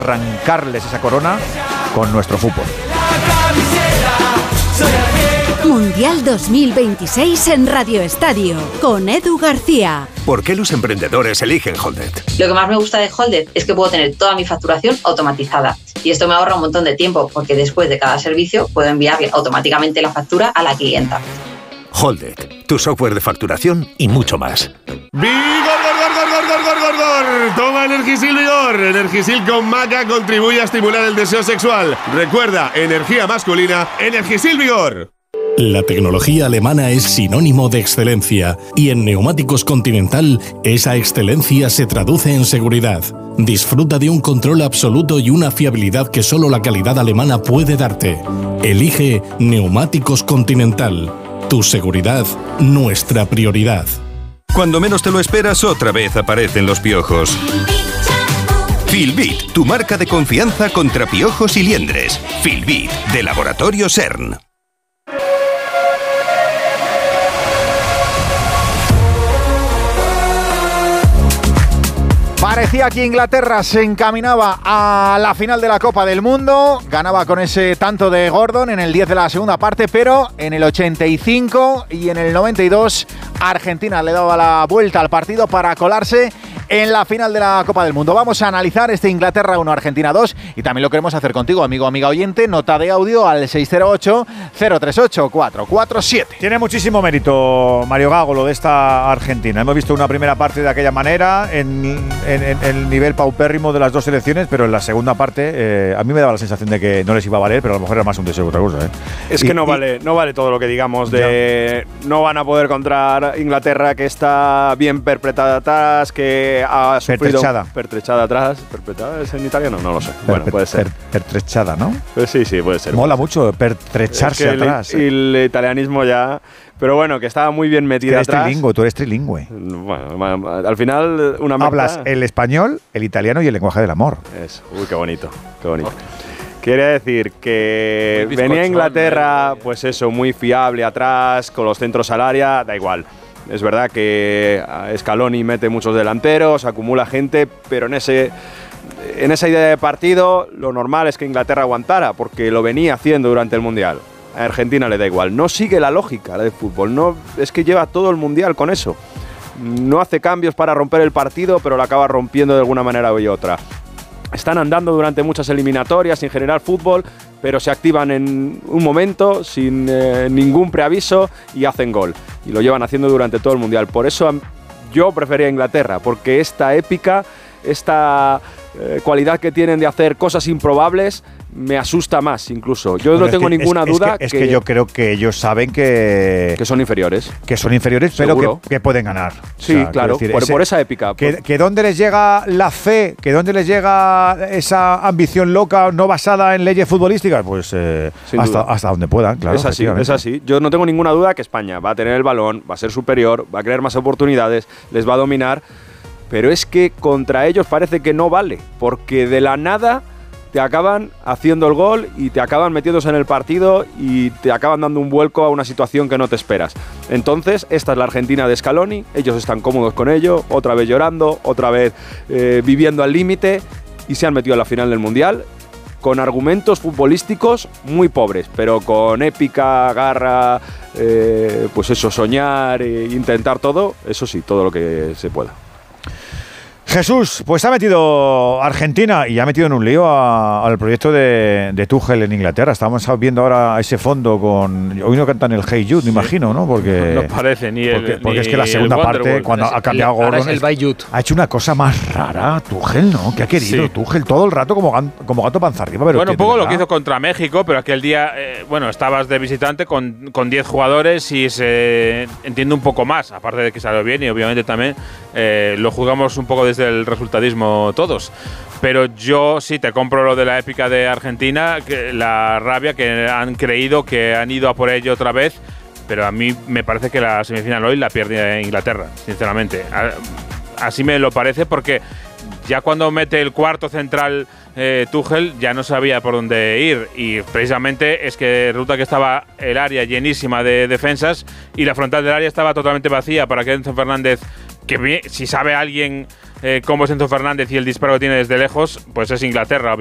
arrancarles esa corona con nuestro fútbol. Mundial 2026 en Radio Estadio, con Edu García. ¿Por qué los emprendedores eligen Holded? Lo que más me gusta de Holded es que puedo tener toda mi facturación automatizada. Y esto me ahorra un montón de tiempo, porque después de cada servicio puedo enviarle automáticamente la factura a la clienta. Holded, tu software de facturación y mucho más. ¡Vigor! Toma Energisil Vigor. Energisil con maca contribuye a estimular el deseo sexual. Recuerda, energía masculina, Energisil Vigor. La tecnología alemana es sinónimo de excelencia y en Neumáticos Continental esa excelencia se traduce en seguridad. Disfruta de un control absoluto y una fiabilidad que solo la calidad alemana puede darte. Elige Neumáticos Continental. Tu seguridad, nuestra prioridad. Cuando menos te lo esperas, otra vez aparecen los piojos. Filbit, tu marca de confianza contra piojos y liendres. Filbit, de Laboratorio CERN. Parecía que Inglaterra se encaminaba a la final de la Copa del Mundo, ganaba con ese tanto de Gordon en el 10 de la segunda parte, pero en el 85 y en el 92 Argentina le daba la vuelta al partido para colarse en la final de la Copa del Mundo. Vamos a analizar este Inglaterra 1, Argentina 2 y también lo queremos hacer contigo, amigo, amiga oyente. Nota de audio al 608-038-447. Tiene muchísimo mérito, Mario Gago, lo de esta Argentina. Hemos visto una primera parte de aquella manera en el nivel paupérrimo de las dos selecciones, pero en la segunda parte a mí me daba la sensación de que no les iba a valer, pero a lo mejor era más un deseo que otra cosa. Es que no vale todo lo que digamos de no van a poder contra Inglaterra, que está bien perpetrada atrás, que ha sufrido pertrechada atrás. ¿Perpetrada es en italiano? No lo sé. Bueno, puede ser. Pertrechada, ¿no? Pues sí, puede ser. Mola mucho pertrecharse atrás. Y el italianismo ya. Pero bueno, que estaba muy bien metida atrás. Tú eres trilingüe. Bueno, al final una mezcla. Hablas el español, el italiano y el lenguaje del amor. Eso. Uy, qué bonito, qué bonito. Quería decir que venía Inglaterra, pues eso, muy fiable atrás, con los centros al área, da igual. Es verdad que Scaloni mete muchos delanteros, acumula gente, pero en esa idea de partido lo normal es que Inglaterra aguantara, porque lo venía haciendo durante el Mundial. A Argentina le da igual, no sigue la lógica del fútbol, no, es que lleva todo el Mundial con eso. No hace cambios para romper el partido, pero lo acaba rompiendo de alguna manera u otra. Están andando durante muchas eliminatorias sin generar fútbol, pero se activan en un momento sin ningún preaviso y hacen gol. Y lo llevan haciendo durante todo el Mundial. Por eso yo prefería Inglaterra, porque esta épica, esta cualidad que tienen de hacer cosas improbables, me asusta más incluso. Yo no tengo ninguna duda. Es que yo creo que ellos saben que son inferiores. Que son inferiores, pero que pueden ganar. Sí, o sea, claro, decir, por esa épica. Que dónde les llega la fe, que dónde les llega esa ambición loca no basada en leyes futbolísticas, pues hasta donde puedan, claro. Es así. Yo no tengo ninguna duda que España va a tener el balón, va a ser superior, va a crear más oportunidades, les va a dominar, pero es que contra ellos parece que no vale, porque de la nada te acaban haciendo el gol y te acaban metiéndose en el partido y te acaban dando un vuelco a una situación que no te esperas. Entonces, esta es la Argentina de Scaloni, ellos están cómodos con ello, otra vez llorando, otra vez viviendo al límite, y se han metido a la final del Mundial con argumentos futbolísticos muy pobres, pero con épica, garra, pues eso, soñar, intentar todo, eso sí, todo lo que se pueda. Jesús, pues ha metido Argentina y ha metido en un lío al proyecto de Tuchel en Inglaterra. Estamos viendo ahora ese fondo con... Hoy no cantan el Hey Jude, me imagino, ¿no? Porque no parece porque es que la segunda parte, cuando ha cambiado Gordon, ha hecho una cosa más rara Tuchel, ¿no? Que ha querido Tuchel todo el rato como gato panza arriba. Pero bueno, un poco lo que hizo contra México, pero aquel día, estabas de visitante con 10 jugadores y se entiende un poco más, aparte de que salió bien y obviamente también lo jugamos un poco desde el resultadismo todos. Pero yo sí te compro lo de la épica de Argentina, la rabia que han creído que han ido a por ello otra vez, pero a mí me parece que la semifinal hoy la pierde Inglaterra, sinceramente. Así me lo parece, porque ya cuando mete el cuarto central Tuchel ya no sabía por dónde ir, y precisamente es que resulta que estaba el área llenísima de defensas y la frontal del área estaba totalmente vacía para que Enzo Fernández, si sabe alguien cómo es Enzo Fernández y el disparo que tiene desde lejos, pues es Inglaterra.